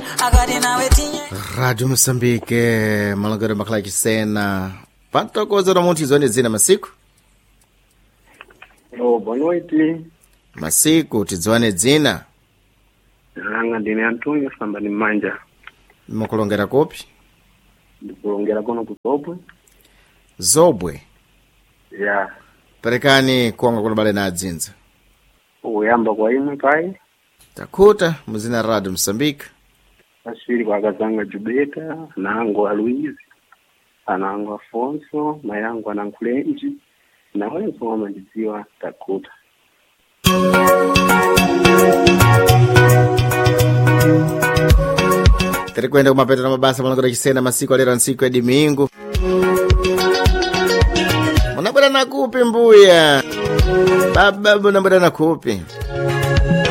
Rádio Moçambique, malangaro makala chisena. Pantokoza no monte zone zina masiku? Boa noite. Masiku tidzwane dzina. Anga ndine Antonio samba ni manja. Mukulongera kopi? Ndikulongera kono kutopwe. Zobwe. Ya. Perekani kuanga kulobale na adzinza. Uyamba kwa imwe pai. Takuta muzina Radio Moçambique. Asiri kwa kazanga Jubeta, nangu Aluizi, anangu Afonso, mayangu anankulenji, na wenzo wamandiziwa Takuta. Tiri kwenda kumapeta na mabasa malangaro chisena masiku alera nsiku ya Domingo. Munabwera na kupi mbuya? Baba munabwera na kupi?